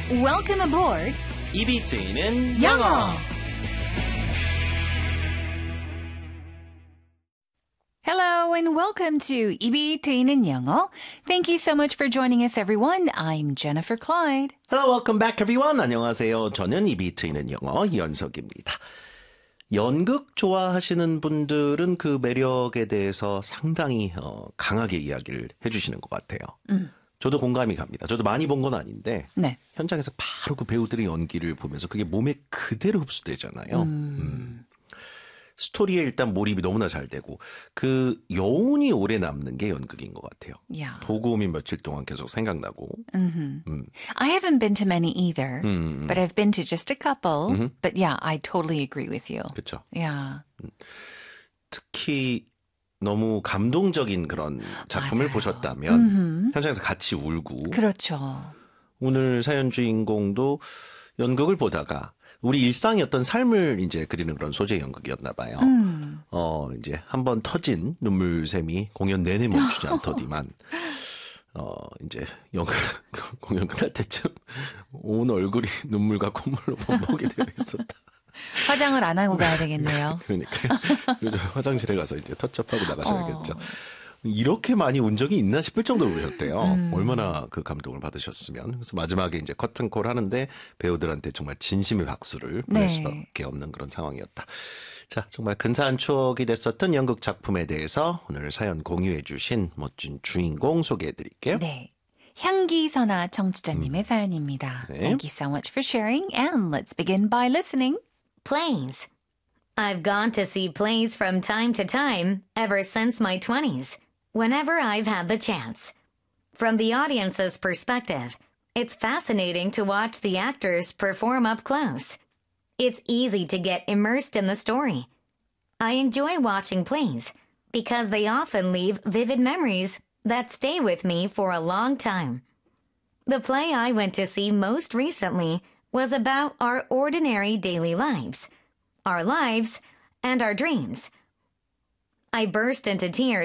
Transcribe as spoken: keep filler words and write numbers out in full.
Welcome aboard. 입이 트이는 영어. 영어. Hello and welcome to 입이 트이는 영어. Thank you so much for joining us, everyone. I'm Jennifer Clyde. Hello, welcome back, everyone. 안녕하세요. 저는 입이 트이는 영어 이현석입니다. 연극 좋아하시는 분들은 그 매력에 대해서 상당히 어, 강하게 이야기를 해주시는 것 같아요. 음. 저도 공감이 갑니다. 저도 많이 본 건 아닌데 네. 현장에서 바로 그 배우들의 연기를 보면서 그게 몸에 그대로 흡수되잖아요. 음. 음. 스토리에 일단 몰입이 너무나 잘 되고 그 여운이 오래 남는 게 연극인 것 같아요. Yeah. 보고 오면 며칠 동안 계속 생각나고. Mm-hmm. 음. I haven't been to many either, 음. but I've been to just a couple. Mm-hmm. But yeah, I totally agree with you. 그렇죠. Yeah. 특히 너무 감동적인 그런 작품을 맞아요. 보셨다면 음흠. 현장에서 같이 울고. 그렇죠. 오늘 사연 주인공도 연극을 보다가 우리 일상의 어떤 삶을 이제 그리는 그런 소재 연극이었나 봐요. 음. 어, 이제 한번 터진 눈물샘이 공연 내내 멈추지 않더니만, 어, 이제 연극 공연 끝날 때쯤 온 얼굴이 눈물과 콧물로 범벅이 되어 있었다. 화장을 안 하고 가야 되겠네요. 그러니까요. 화장실에 가서 이제 터치업하고 나가셔야겠죠. 어. 이렇게 많이 운 적이 있나 싶을 정도로 우셨대요. 음. 얼마나 그 감동을 받으셨으면. 그래서 마지막에 이제 커튼콜 하는데 배우들한테 정말 진심의 박수를 보낼 네. 수밖에 없는 그런 상황이었다. 자, 정말 근사한 추억이 됐었던 연극 작품에 대해서 오늘 사연 공유해 주신 멋진 주인공 소개해 드릴게요. 네. 향기선아 청취자님의 음. 사연입니다. 네. Thank you so much for sharing and let's begin by listening. Plays. I've gone to see plays from time to time ever since my twenties, whenever I've had the chance. From the audience's perspective, it's fascinating to watch the actors perform up close. It's easy to get immersed in the story. I enjoy watching plays because they often leave vivid memories that stay with me for a long time. The play I went to see most recently was about our ordinary daily lives, our lives, and our dreams. I burst into tears